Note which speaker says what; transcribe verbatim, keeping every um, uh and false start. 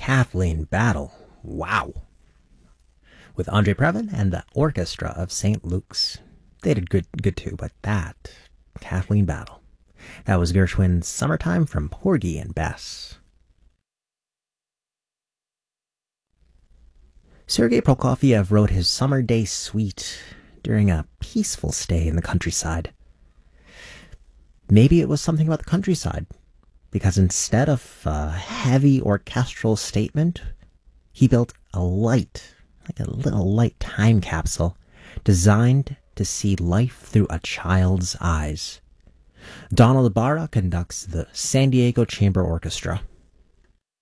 Speaker 1: Kathleen Battle. Wow. With Andre Previn and the Orchestra of Saint Luke's. They did good, good too, but that, Kathleen Battle. That was Gershwin's Summertime from Porgy and Bess. Sergei Prokofiev wrote his Summer Day Suite during a peaceful stay in the countryside. Maybe it was something about the countryside, because instead of a heavy orchestral statement, he built a light, like a little light time capsule, designed to see life through a child's eyes. Donald Ibarra conducts the San Diego Chamber Orchestra.